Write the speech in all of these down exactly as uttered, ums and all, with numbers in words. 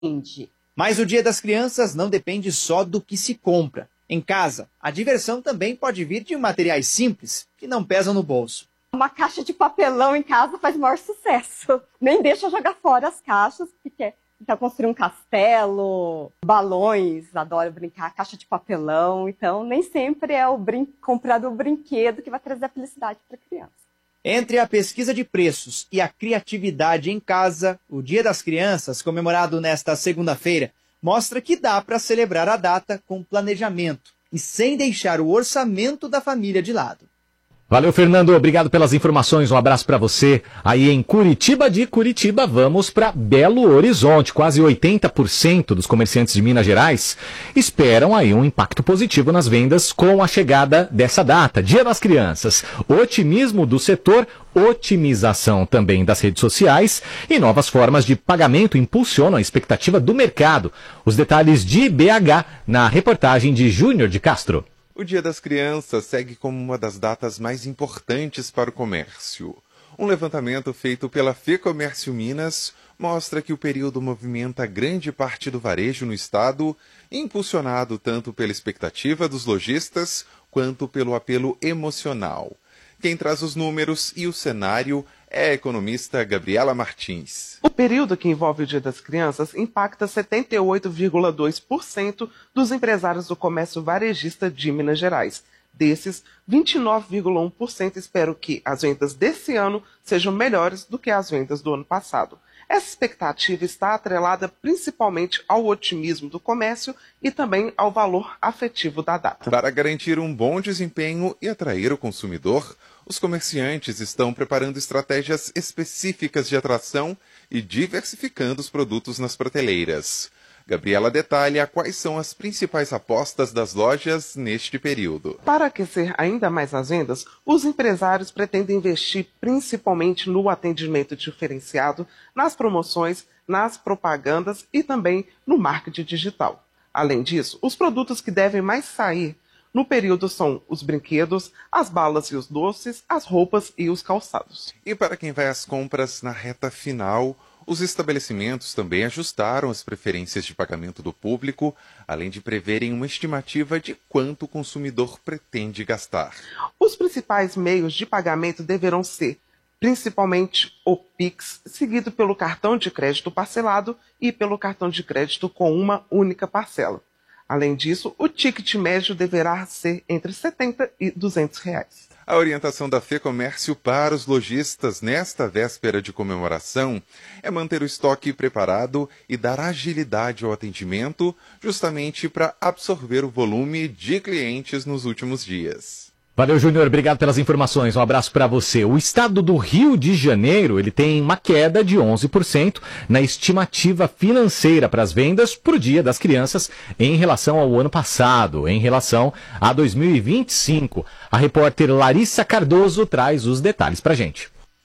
Mas o Dia das Crianças não depende só do que se compra. Em casa, a diversão também pode vir de materiais simples, que não pesam no bolso. Uma caixa de papelão em casa faz o maior sucesso. Nem deixa jogar fora as caixas, porque então construir um castelo, balões, adoro brincar, caixa de papelão. Então nem sempre é o brin... comprar do brinquedo que vai trazer a felicidade para a criança. Entre a pesquisa de preços e a criatividade em casa, o Dia das Crianças, comemorado nesta segunda-feira, mostra que dá para celebrar a data com planejamento e sem deixar o orçamento da família de lado. Valeu, Fernando. Obrigado pelas informações. Um abraço para você. Aí em Curitiba, de Curitiba, vamos para Belo Horizonte. Quase oitenta por cento dos comerciantes de Minas Gerais esperam aí um impacto positivo nas vendas com a chegada dessa data, Dia das Crianças. Otimismo do setor, otimização também das redes sociais e novas formas de pagamento impulsionam a expectativa do mercado. Os detalhes de B H na reportagem de Júnior de Castro. O Dia das Crianças segue como uma das datas mais importantes para o comércio. Um levantamento feito pela FEComércio Minas mostra que o período movimenta grande parte do varejo no estado, impulsionado tanto pela expectativa dos lojistas quanto pelo apelo emocional. Quem traz os números e o cenário é a economista Gabriela Martins. O período que envolve o Dia das Crianças impacta setenta e oito vírgula dois por cento dos empresários do comércio varejista de Minas Gerais. Desses, vinte e nove vírgula um por cento esperam que as vendas desse ano sejam melhores do que as vendas do ano passado. Essa expectativa está atrelada principalmente ao otimismo do comércio e também ao valor afetivo da data. Para garantir um bom desempenho e atrair o consumidor, os comerciantes estão preparando estratégias específicas de atração e diversificando os produtos nas prateleiras. Gabriela detalha quais são as principais apostas das lojas neste período. Para aquecer ainda mais as vendas, os empresários pretendem investir principalmente no atendimento diferenciado, nas promoções, nas propagandas e também no marketing digital. Além disso, os produtos que devem mais sair no período são os brinquedos, as balas e os doces, as roupas e os calçados. E para quem vai às compras na reta final, os estabelecimentos também ajustaram as preferências de pagamento do público, além de preverem uma estimativa de quanto o consumidor pretende gastar. Os principais meios de pagamento deverão ser, principalmente, o Pix, seguido pelo cartão de crédito parcelado e pelo cartão de crédito com uma única parcela. Além disso, o ticket médio deverá ser entre setenta e duzentos reais. A orientação da FEComércio para os lojistas nesta véspera de comemoração é manter o estoque preparado e dar agilidade ao atendimento, justamente para absorver o volume de clientes nos últimos dias. Valeu, Júnior. Obrigado pelas informações. Um abraço para você. O estado do Rio de Janeiro ele tem uma queda de onze por cento na estimativa financeira para as vendas para o Dia das Crianças em relação ao ano passado, em relação a dois mil e vinte e cinco. A repórter Larissa Cardoso traz os detalhes para a gente.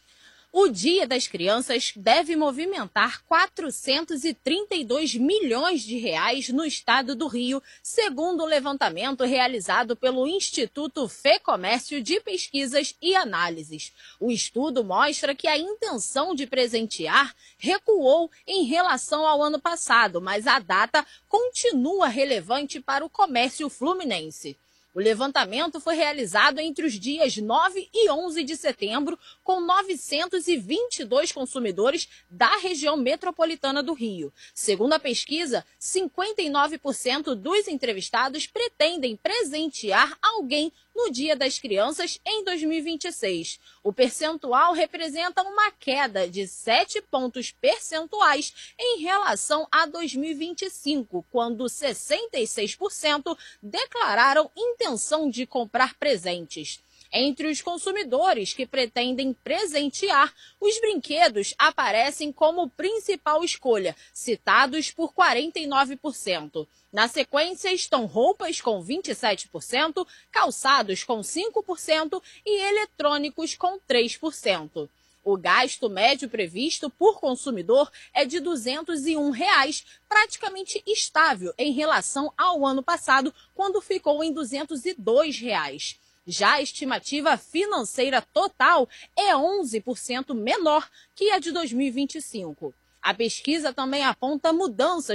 O Dia das Crianças deve movimentar quatrocentos e trinta e dois milhões de reais no estado do Rio, segundo o levantamento realizado pelo Instituto FEComércio de Pesquisas e Análises. O estudo mostra que a intenção de presentear recuou em relação ao ano passado, mas a data continua relevante para o comércio fluminense. O levantamento foi realizado entre os dias nove e onze de setembro, com novecentos e vinte e dois consumidores da região metropolitana do Rio. Segundo a pesquisa, cinquenta e nove por cento dos entrevistados pretendem presentear alguém no Dia das Crianças em dois mil e vinte e seis. O percentual representa uma queda de sete pontos percentuais em relação a dois mil e vinte e cinco, quando sessenta e seis por cento declararam intenção de comprar presentes. Entre os consumidores que pretendem presentear, os brinquedos aparecem como principal escolha, citados por quarenta e nove por cento. Na sequência estão roupas com vinte e sete por cento, calçados com cinco por cento e eletrônicos com três por cento. O gasto médio previsto por consumidor é de duzentos e um reais, praticamente estável em relação ao ano passado, quando ficou em duzentos e dois reais. Já a estimativa financeira total é onze por cento menor que a de dois mil e vinte e cinco. A pesquisa também aponta mudanças